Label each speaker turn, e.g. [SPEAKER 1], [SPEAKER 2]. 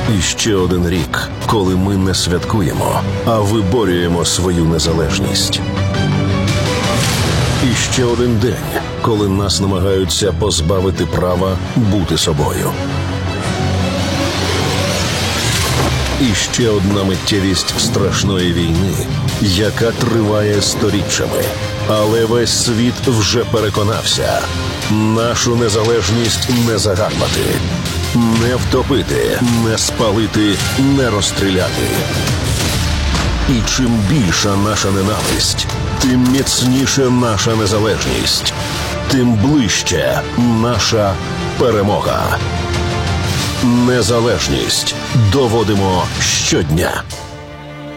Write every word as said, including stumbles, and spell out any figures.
[SPEAKER 1] І ще один рік, коли ми не святкуємо, а виборюємо свою незалежність. І ще один день, коли нас намагаються позбавити права бути собою. І ще одна миттєвість страшної війни, яка триває сторіччями. Але весь світ вже переконався – нашу незалежність не загадувати, не втопити, не спалити, не розстріляти. І чим більша наша ненависть, тим міцніше наша незалежність, тим ближче наша перемога. Незалежність доводимо щодня.